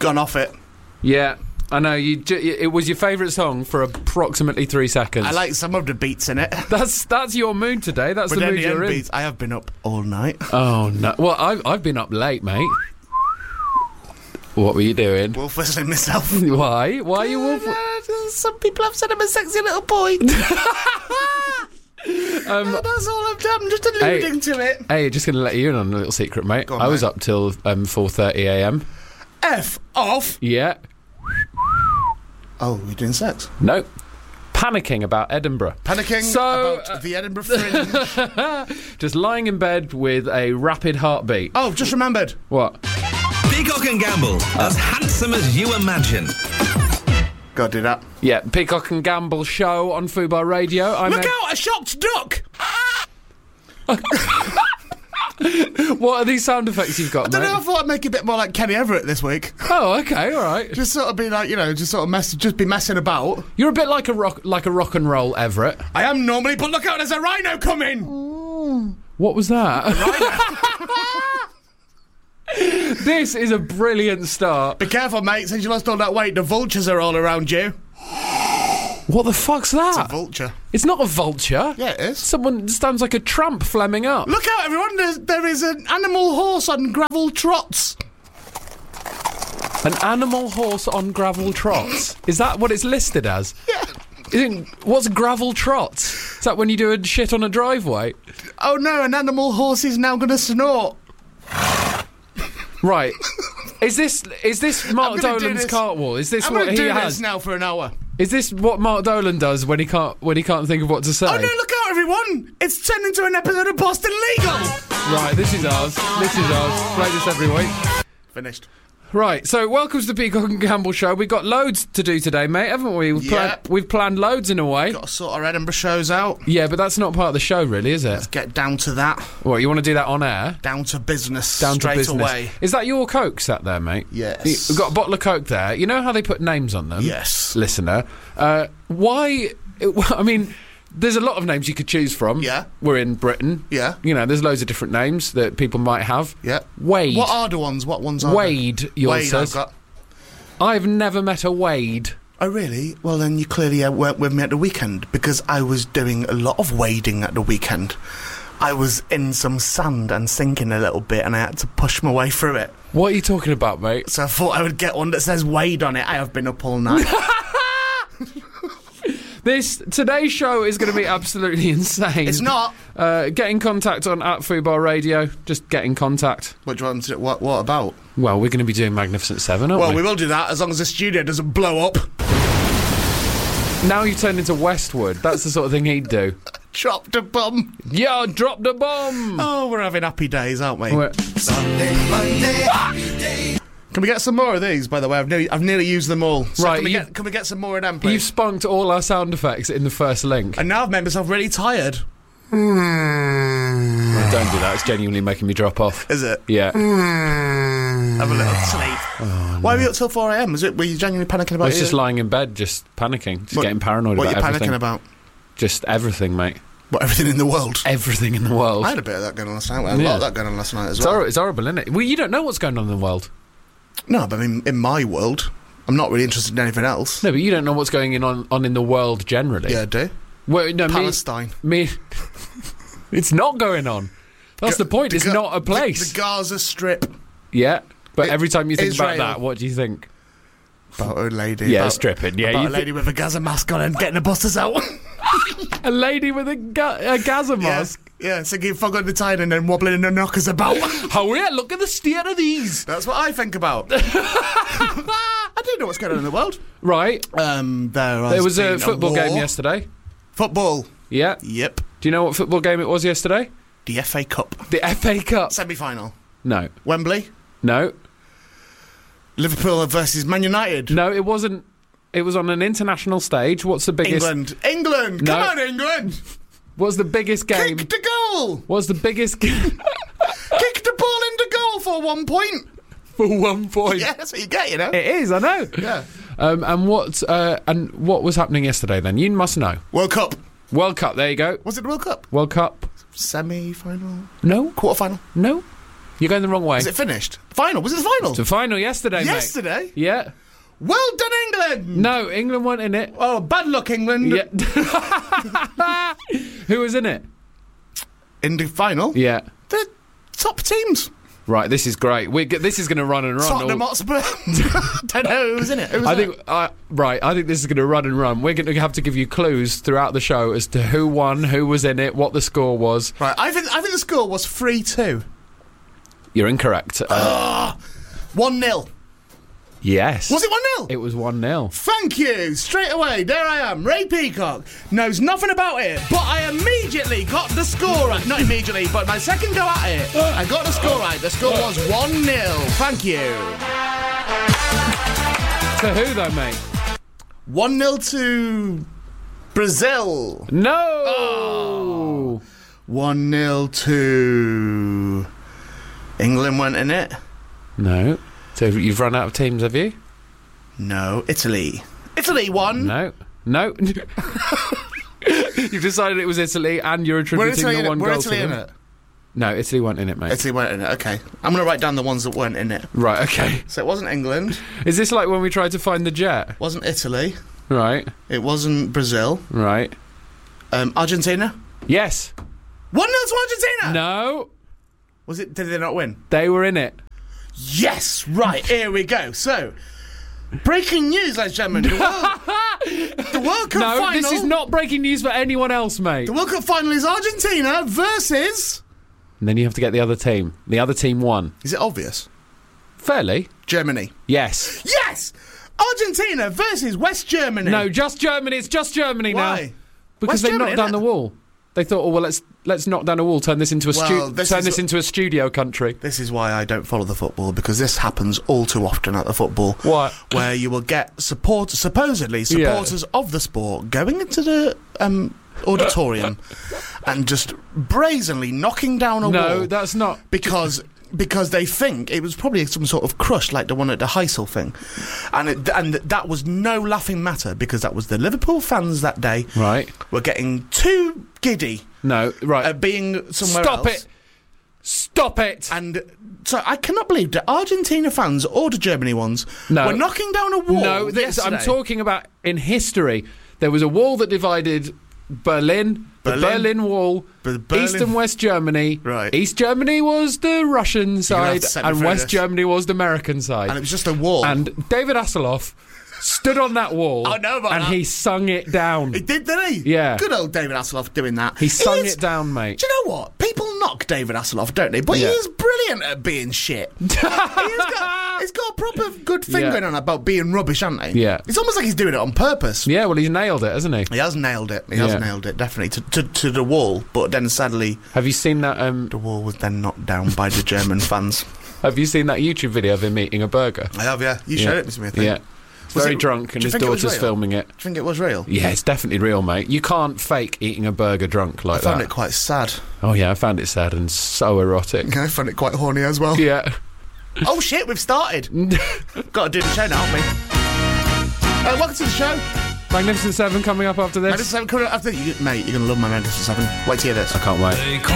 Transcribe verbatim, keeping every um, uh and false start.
gone off it. Yeah, I know. You. Ju- it was your favourite song for approximately three seconds. I like some of the beats in it. That's that's your mood today. That's but the then mood the you're end in. beats, I have been up all night. Oh no! Well, I've I've been up late, mate. What were you doing? Wolf whistling myself. Why? Why are you wolf? Some people have said I'm a sexy little boy. Um, no, that's all I've done. I'm just alluding hey, to it. Hey, just going to let you in on a little secret, mate. Go on, I was mate. up till um, four thirty a m. F off. Yeah. Oh, we're doing sex. No. Panicking about Edinburgh. Panicking so, about uh, the Edinburgh Fringe. Just lying in bed with a rapid heartbeat. Oh, just remembered. What? Peacock and Gamble, as handsome as you imagine. Gotta do that. Yeah, Peacock and Gamble show on Fubar Radio. I'm Look a- out, a shocked duck! What are these sound effects you've got, I don't mate? know, I thought I'd make it a bit more like Kenny Everett this week. Oh, okay, all right. Just sort of be like, you know, just sort of mess, just be messing about. You're a bit like a rock, like a rock and roll Everett. I am normally, but look out, there's a rhino coming! What was that? Rhino. This is a brilliant start. Be careful, mate, since you lost all that weight, the vultures are all around you. What the fuck's It's a that? vulture. It's not a vulture. Yeah, it is. Someone stands like a tramp flemming up. Look out, everyone, There's, there is an animal horse on gravel trots. An animal horse on gravel trots. Is that what it's listed as? Yeah. Isn't, what's gravel trots? Is that when you do a shit on a driveway? Oh no, an animal horse is now going to snort. Right. Is this is this Mark gonna do Dolan's this. cartwall? Is this I'm what going to he do has? this now for an hour. Is this what Mark Dolan does when he can't when he can't think of what to say? Oh no, look out, everyone! It's turned into an episode of Boston Legal! Right, this is ours. This is ours. Play this every week. Finished. Right, so welcome to the Peacock and Gamble show. We've got loads to do today, mate, haven't we? We've, Yeah. pla- we've planned loads in a way. Got to sort our Edinburgh shows out. Yeah, but that's not part of the show, really, is it? Get down to that. What, you want to do that on air? Down to business. Down straight to business. away. Is that your Coke sat there, mate? Yes. We've got a bottle of Coke there. You know how they put names on them? Yes. Listener. Uh, why... I mean... There's a lot of names you could choose from. Yeah. We're in Britain. Yeah. You know, there's loads of different names that people might have. Yeah. Wade. What are the ones? What ones are Wade, there? yours Wade, says. I've got. I've never met a Wade. Oh, really? Well, then you clearly uh, weren't with me at the weekend, because I was doing a lot of wading at the weekend. I was in some sand and sinking a little bit, and I had to push my way through it. What are you talking about, mate? So I thought I would get one that says Wade on it. I have been up all night. This today's show is going to be absolutely insane. It's not. Uh, get in contact on at Fubar Radio. Just get in contact. What do you want me to do? What, what about? Well, we're going to be doing Magnificent Seven, aren't Well, we? we will do that as long as the studio doesn't blow up. Now you've turned into Westwood. That's the sort of thing he'd do. Drop the bomb. Yeah, drop the bomb. Oh, we're having happy days, aren't we? We're- Sunday, Monday. Can we get some more of these, by the way? I've nearly, I've nearly used them all. So Right, Can we, you- get, can we get some more of them, You've please? spunked all our sound effects in the first link. And now I've made myself really tired. Well, don't do that. It's genuinely making me drop off. Is it? Yeah. Have a little sleep. Oh, Why were you up till four a.m? Was it? Were you genuinely panicking about I was it? just lying in bed, just panicking, just What- getting paranoid What are about you everything. panicking about? Just everything, mate. What, everything in the world? Everything in the world. I had a bit of that going on last night. I had a Yeah. lot of that going on last night as It's, well. hor- it's horrible, isn't it? Well, you don't know what's going on in the world. No, but I mean, in my world, I'm not really interested in anything else. No, but you don't know what's going in on, on in the world generally. Yeah, I do. Well, no, me, Palestine. me. It's not going on. That's the point. It's Ga- not a the- place. The, Gaza Strip. Yeah, but I- every time you think Israel. about that, what do you think? About a lady. Yeah, about, stripping. Yeah, about you a thi- lady with a Gaza mask on and getting the busters out. A lady with a, ga- a Gaza yeah, mask. yeah, singing Fog on the Tide and then wobbling in the knockers about. Oh yeah, look at the state of these. That's what I think about. I do know what's going on in the world. Right. Um, there, There was a been football war. game yesterday. Football. Yeah. Yep. Do you know what football game it was yesterday? The F A Cup. The F A Cup. Semi-final. No. Wembley. No. Liverpool versus Man United. No, it wasn't. It was on an international stage. What's the biggest? England. England. No. Come on, England. What's the biggest game? Kick the goal. What's the biggest game? Kick the ball into goal for one point. For one point. Yeah, that's what you get, you know. It is. I know. Yeah. Um, and what? Uh, and what was happening yesterday? Then you must know. World Cup. World Cup. There you go. Was it the World Cup? World Cup. Semi-final. No. Quarter-final. No. You're going the wrong way. Is it finished? Final? Was it the final? The final yesterday, Yesterday? mate. Yeah. Well done, England! No, England weren't in it. Oh, bad luck, England. Yeah. Who was in it? In the final? Yeah. The top teams. Right, this is great. We This is going to run and run. Tottenham all- Hotspur. Don't know who was in it. Who was I in think, uh, right, I think this is going to run and run. We're going to have to give you clues throughout the show as to who won, who was in it, what the score was. it? Right, I think, I think the score was three two. You're incorrect. Uh, one nil. yes. Was it one nil? It was one nil. Thank you. Straight away, there I am. Ray Peacock knows nothing about it, but I immediately got the score right. Not immediately, but my second go at it, I got the score right. The score was one nil. Thank you. To who, though, mate? one nil to Brazil. No! Oh. one nil to England went in it. No. So you've run out of teams, have you? No, Italy. Italy won. No. No. You've decided it was Italy and you're We're attributing Italy, the in it. one We're goal Italy to in them. it. No, Italy weren't in it, mate. Italy weren't in it. Okay, I'm going to write down the ones that weren't in it. Right, okay. So it wasn't England. Is this like when we tried to find the jet? Wasn't Italy. Right, It wasn't Brazil. right. Um, Argentina. Yes. one nil to Argentina. No. Was it? Did they not win? They were in it. Yes. Right. Here we go. So, breaking news, ladies and gentlemen. The World, the World Cup No, final. this is not breaking news for anyone else, mate. The World Cup final is Argentina versus. And then you have to get the other team. The other team won. Is it obvious? Fairly. Germany. Yes. Yes. Argentina versus West Germany. No, just Germany. It's just Germany now. Why? Because West they Germany, knocked down innit? the wall. They thought, oh well, let's let's knock down a wall, turn this into a stu- Well, this turn is this a- into a studio country. This is why I don't follow the football, because this happens all too often at the football. What? Where you will get support, supposedly supporters of the sport going into the um, auditorium and just brazenly knocking down a No, wall that's not. because because they think it was probably some sort of crush like the one at the Heysel thing, and it, and that was no laughing matter because that was the Liverpool fans that day Right. were getting too giddy No. Right. at being somewhere Stop else. it. Stop it. And so I cannot believe that Argentina fans or the Germany ones No. were knocking down a wall. No, this, I'm yesterday. talking about in history. There was a wall that divided Berlin, the Berlin. Berlin Wall, But Berlin- East and West Germany. Right. East Germany was the Russian have side, to set me and through West this. Germany was the American side. And it was just a wall. And David Hasselhoff stood on that wall. I know about and that. he sung it down. He did, didn't he? Yeah. Good old David Hasselhoff doing that. He sung is- it down, mate. Do you know what? People knock David Hasselhoff, don't they? But Yeah. he is brilliant at being shit. he's, got, he's got a proper good thing Yeah. going on about being rubbish, hasn't he? Yeah. It's almost like he's doing it on purpose. Yeah, well, he's nailed it, hasn't he? He has nailed it. He has Yeah. nailed it, definitely, to, to, to the wall. But then sadly, Have you seen that? Um, the wall was then knocked down by the German fans. have you seen that YouTube video of him eating a burger? I have, yeah. You yeah. showed it to me, I think. Yeah. Was Very it- drunk, do and you his think it was daughter's real? filming it. Do you think it was real? Yeah, it's definitely real, mate. You can't fake eating a burger drunk I like found that. it quite sad. Oh yeah, I found it sad and so erotic. I found it quite horny as well. Yeah. Oh shit, we've started. Got to do the show now, haven't we? Uh, welcome to the show. Magnificent Seven coming up after this. Magnificent Seven coming up after you, mate. You're gonna love my Magnificent Seven. Wait to hear this. I can't wait.